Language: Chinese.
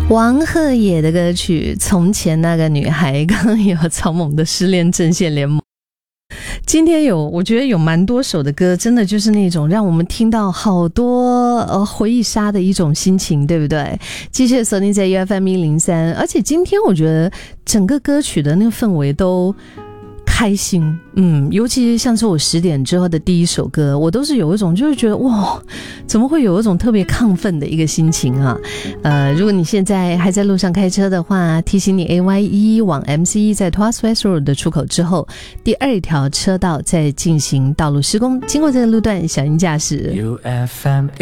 王鹤野的歌曲《从前那个女孩》，刚刚有草蜢的失恋阵线联盟。今天我觉得有蛮多首的歌，真的就是那种让我们听到好多回忆杀的一种心情，对不对？继续锁定在 UFM103，而且今天我觉得整个歌曲的那个氛围都开心，尤其像是我10点之后的第一首歌，我都是有一种就是觉得哇，怎么会有一种特别亢奋的一个心情啊？如果你现在还在路上开车的话，提醒你 AY1 往 MC 在 Tuas West Road 的出口之后，第2条车道在进行道路施工，经过这个路段小心驾驶。